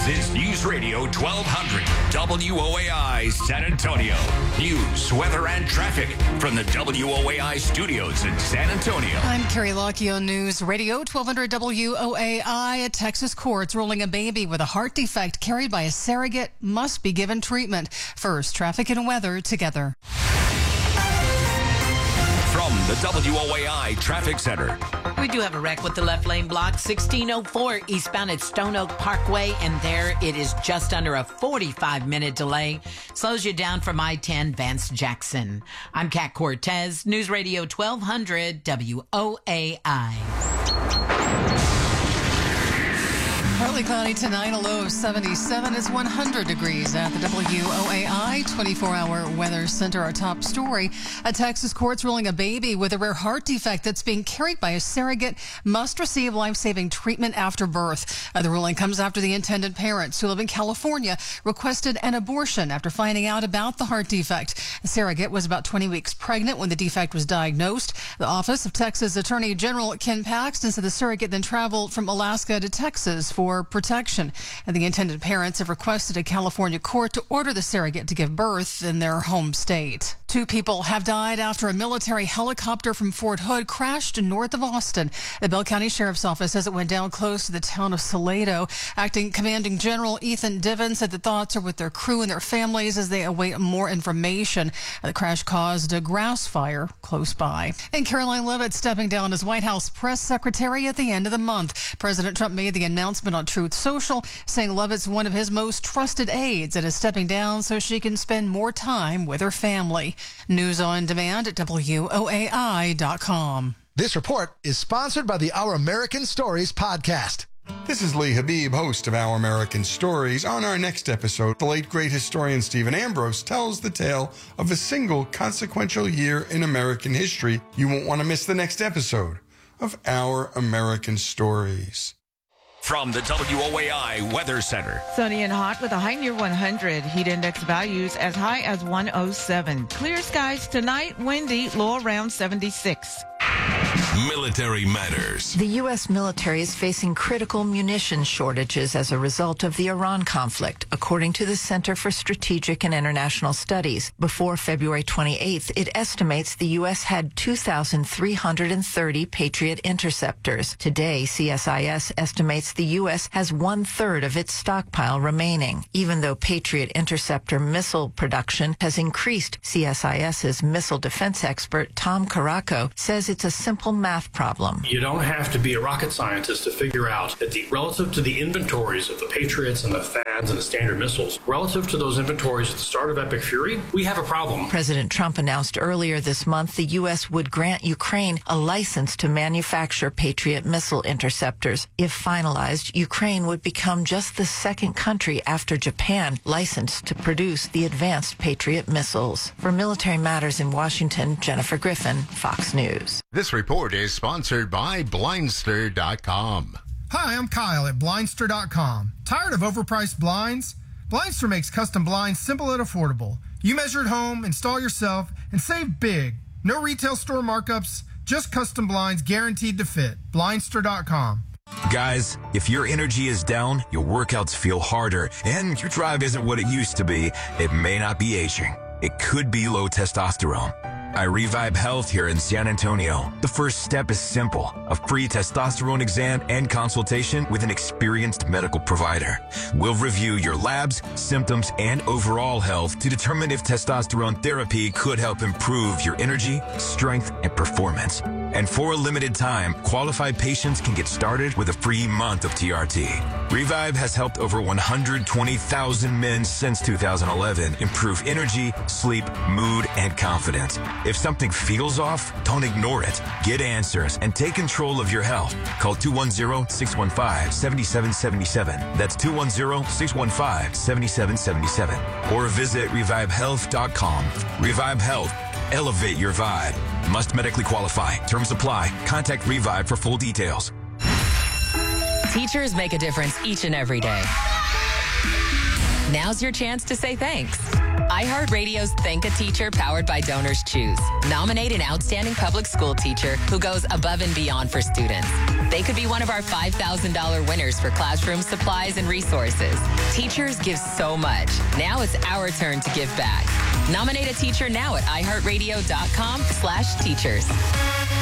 is News Radio 1200 WOAI San Antonio. News, weather, and traffic from the WOAI studios in San Antonio. I'm Carrie Lockie on News Radio 1200 WOAI. A Texas court's ruling a baby with a heart defect carried by a surrogate must be given treatment. First, traffic and weather together. From the WOAI Traffic Center. We do have a wreck with the left lane block, 1604 eastbound at Stone Oak Parkway, and there it is just under a 45-minute delay. Slows you down from I-10 Vance Jackson. I'm Kat Cortez, News Radio 1200 WOAI. Partly cloudy tonight, a low of 77. It's 100 degrees at the WOAI 24-hour weather center. Our top story, a Texas court's ruling a baby with a rare heart defect that's being carried by a surrogate must receive life-saving treatment after birth. The ruling comes after the intended parents who live in California requested an abortion after finding out about the heart defect. The surrogate was about 20 weeks pregnant when the defect was diagnosed. The Office of Texas Attorney General Ken Paxton said the surrogate then traveled from Alaska to Texas for protection, and the intended parents have requested a California court to order the surrogate to give birth in their home state. 2 people have died after a military helicopter from Fort Hood crashed north of Austin. The Bell County Sheriff's Office says it went down close to the town of Salado. Acting Commanding General Ethan Divin said the thoughts are with their crew and their families as they await more information. The crash caused a grass fire close by. And Caroline Leavitt stepping down as White House press secretary at the end of the month. President Trump made the announcement on Truth Social, saying Leavitt's one of his most trusted aides and is stepping down so she can spend more time with her family. News on demand at WOAI.com. This report is sponsored by the Our American Stories podcast. This is Lee Habib, host of Our American Stories. On our next episode, the late great historian Stephen Ambrose tells the tale of a single consequential year in American history. You won't want to miss the next episode of Our American Stories. From the WOAI Weather Center. Sunny and hot with a high near 100. Heat index values as high as 107. Clear skies tonight, windy, low around 76. Military Matters. The U.S. military is facing critical munition shortages as a result of the Iran conflict, according to the Center for Strategic and International Studies. Before February 28th, it estimates the U.S. had 2,330 Patriot interceptors. Today, CSIS estimates the U.S. has 1/3 of its stockpile remaining. Even though Patriot interceptor missile production has increased, CSIS's missile defense expert Tom Caraco says it's a simple math problem. You don't have to be a rocket scientist to figure out that relative to the inventories of the Patriots and the THAADs and the Standard missiles, relative to those inventories at the start of Epic Fury, we have a problem. President Trump announced earlier this month the U.S. would grant Ukraine a license to manufacture Patriot missile interceptors. If finalized, Ukraine would become just the second country after Japan licensed to produce the advanced Patriot missiles. For Military Matters in Washington, Jennifer Griffin, Fox News. This report is sponsored by Blindster.com. Hi, I'm Kyle at Blindster.com. Tired of overpriced blinds? Blindster makes custom blinds simple and affordable. You measure at home, install yourself, and save big. No retail store markups, just custom blinds guaranteed to fit. Blindster.com. Guys, if your energy is down, your workouts feel harder, and your drive isn't what it used to be, it may not be aging. It could be low testosterone. At Revive Health here in San Antonio, the first step is simple: a free testosterone exam and consultation with an experienced medical provider. We'll review your labs, symptoms, and overall health to determine if testosterone therapy could help improve your energy, strength, and performance. And for a limited time, qualified patients can get started with a free month of TRT. Revive has helped over 120,000 men since 2011 improve energy, sleep, mood, and confidence. If something feels off, don't ignore it. Get answers and take control of your health. Call 210-615-7777. That's 210-615-7777. Or visit revivehealth.com. Revive Health. Elevate your vibe. Must medically qualify. Terms apply. Contact Revive for full details. Teachers make a difference each and every day. Now's your chance to say thanks. iHeartRadio's Thank a Teacher, powered by Donors Choose. Nominate an outstanding public school teacher who goes above and beyond for students. They could be one of our $5,000 winners for classroom supplies and resources. Teachers give so much. Now it's our turn to give back. Nominate a teacher now at iHeartRadio.com/teachers.